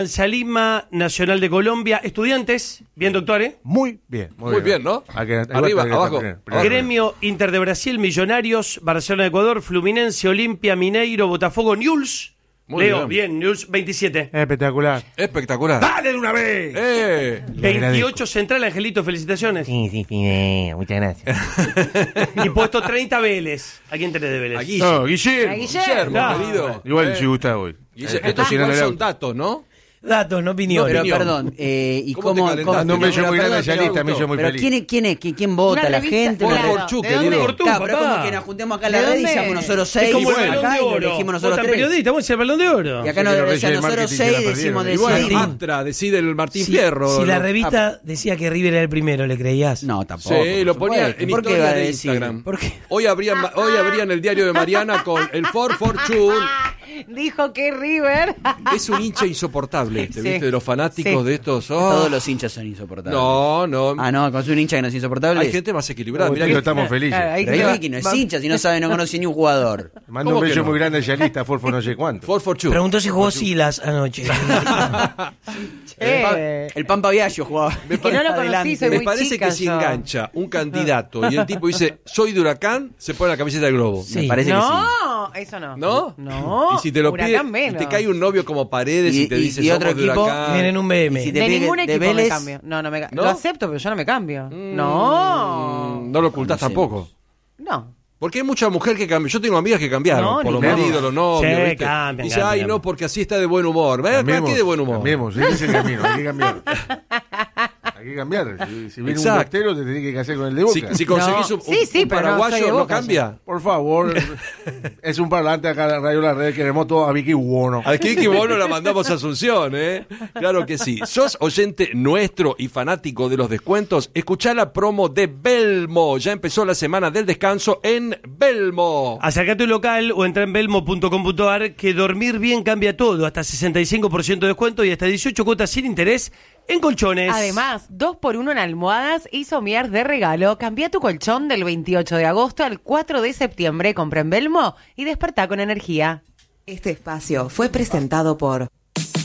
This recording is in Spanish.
Salima Nacional de Colombia, estudiantes, bien doctor, Muy bien, Muy bien, ¿no? Arriba, abajo. Gremio Inter de Brasil, Millonarios, Barcelona de Ecuador, Fluminense, Olimpia, Mineiro, Botafogo, Newell's. Muy Leo, bien. Newell's 27. Espectacular. Espectacular. ¡Dale de una vez! 28 Central, Angelito, felicitaciones. Sí, Fideo, muchas gracias. Y puesto 30 Vélez. ¿A quién tenés de Vélez? Aquí. No, Guillermo. Guillermo, Claro. querido. Igual si gusta hoy. Estos si no le son datos, ¿no? Datos, no opiniones. No, Pero opinión. perdón, ¿y ¿Cómo te cómo? calentaste? No, un beso muy grande a Perdón, Yalista, me hizo muy Pero feliz. ¿quién es? ¿Quién vota? Una ¿La revista, gente? Por claro. Forchu, ¿De dónde? querido. Por tú, Claro, pero es papá. como que nos juntemos acá en ¿De la red y dónde? seamos nosotros Es 6 como el acá Balón de y lo Oro. elegimos Vos nosotros tan 3. periodista, vos sos el Balón de Oro. Y acá no, Yo quiero o sea, Reyes nosotros Marketing, que la 6 decimos perdieron. Igual decir. Matra, decide el Martín Si, Fierro. si la ¿no? revista decía que River era el primero, ¿le creías? No, tampoco. Sí, lo ponía en ¿Por qué historia va a de decir? Instagram. ¿Por qué? Hoy abrían el diario de Mariana con el Fortune. Dijo que River. Es un hincha insoportable, Sí. ¿viste? De los fanáticos Sí. de estos. Todos los hinchas son insoportables. No. Ah, no, con un hincha que no es insoportable. Hay gente más equilibrada. Mirá Mirá que que estamos felices. Claro, ahí Pero hay que no es hincha, si no sabe, no conoce ni un jugador. Mando ¿Cómo un que beso no? muy grande a Yalista, Forfo no sé cuánto. Fortune. Preguntó si jugó Silas anoche. El Pampa Viallo jugaba. Que no lo conocí, soy Me muy parece chica que si yo. engancha un candidato y el tipo dice, soy de Huracán, se pone la camiseta del Globo. Sí. Me parece que sí. No, eso no. ¿No? No. Y si te lo pide, Huracán y menos. te cae un novio como Paredes y te dice, y somos otro de equipo, Huracán. Miren un BM. Y si te De pide ningún de equipo me Vélez, cambio. No me ¿No? Lo acepto, pero yo no me cambio. No. No lo ocultás No sé. tampoco. No. Porque hay mucha mujer que cambió. Yo tengo amigas que cambiaron No, por los ni nada. maridos, los novios. Sí, ¿viste? cambian, Dice, ay, cambian. no, porque así está de buen humor. ¿Para qué de buen humor? Cambiemos, ese es el camino, hay que cambiar. Hay que cambiar. Si viene un Exacto. bactero, te tenés que casar con el de Boca. Si conseguís No. un Sí, sí, un pero no soy paraguayo, de ¿no Boca, cambia? Por favor, es un parlante acá en la Radio La Red, queremos todo a Vicky Buono. Al Kiki Bono la mandamos a Asunción, ¿eh? Claro que sí. ¿Sos oyente nuestro y fanático de los descuentos? Escuchá la promo de Belmo. Ya empezó la semana del descanso en Belmo. Acerca a tu local o entra en belmo.com.ar que dormir bien cambia todo. Hasta 65% de descuento y hasta 18 cuotas sin interés en colchones. Además, 2x1 en almohadas y somier de regalo. Cambia tu colchón del 28 de agosto al 4 de septiembre. Compra en Belmo y despertá con energía. Este espacio fue presentado por